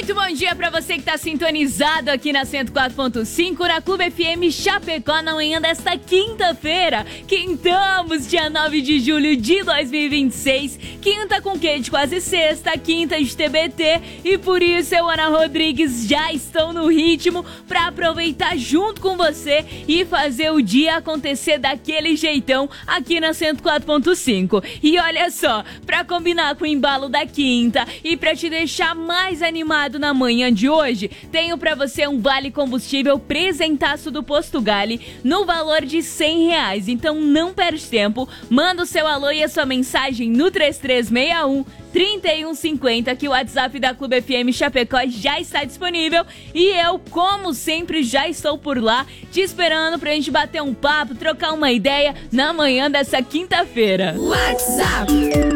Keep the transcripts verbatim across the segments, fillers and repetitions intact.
Muito bom dia pra você que tá sintonizado aqui na cento e quatro ponto cinco, na Clube F M Chapecó, na manhã desta quinta-feira. Quintamos, dia nove de julho de dois mil e vinte e seis. Quinta com quê de quase sexta, quinta de T B T. E por isso eu, Ana Rodrigues, já estou no ritmo pra aproveitar junto com você e fazer o dia acontecer daquele jeitão aqui na cento e quatro ponto cinco. E olha só, pra combinar com o embalo da quinta e pra te deixar mais animado na manhã de hoje, tenho pra você um vale combustível presentaço do Posto Gali no valor de cem reais. Então não perde tempo, manda o seu alô e a sua mensagem no três três seis um, três um cinco zero, que o WhatsApp da Clube F M Chapecó já está disponível e eu, como sempre, já estou por lá te esperando pra gente bater um papo, trocar uma ideia na manhã dessa quinta-feira. WhatsApp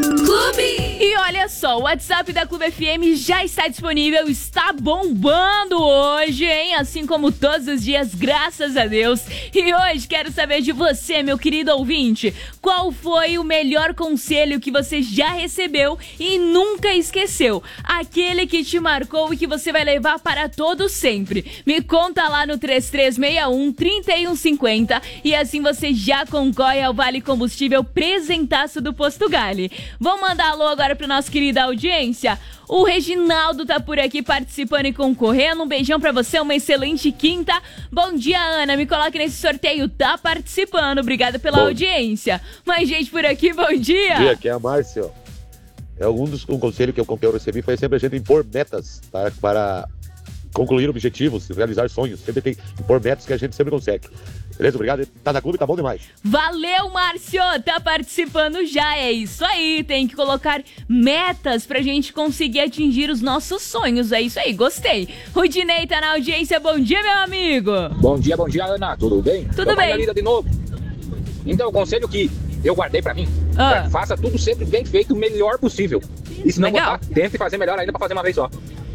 Clube! E olha só, o WhatsApp da Clube F M já está disponível, está bombando hoje, hein? Assim como todos os dias, graças a Deus. E hoje quero saber de você, meu querido ouvinte, qual foi o melhor conselho que você já recebeu e nunca esqueceu? Aquele que te marcou e que você vai levar para todo sempre. Me conta lá no três três seis um, três um cinco zero e assim você já concorre ao Vale Combustível presentaço do Posto Gali. Vamos mandar alô agora para nossa querida audiência. O Reginaldo tá por aqui participando e concorrendo. Um beijão pra você, uma excelente quinta. Bom dia, Ana. Me coloque nesse sorteio. Tá participando. Obrigada pela bom. audiência. Mais gente por aqui, bom dia. Bom dia, aqui é a Márcia. É um dos um conselho que eu, que eu recebi foi sempre a gente impor metas para, para concluir objetivos, realizar sonhos. Sempre tem que impor metas que a gente sempre consegue. Beleza? Obrigado. Tá na clube, tá bom demais. Valeu, Márcio. Tá participando já. É isso aí. Tem que colocar metas pra gente conseguir atingir os nossos sonhos. É isso aí. Gostei. Rudinei tá na audiência. Bom dia, meu amigo. Bom dia, bom dia, Ana. Tudo bem? Tudo bem. Margarida de novo. Então, o conselho que eu guardei pra mim, ah. é, faça tudo sempre bem feito, o melhor possível. E se não Legal. gostar, tente fazer melhor ainda pra fazer uma vez só.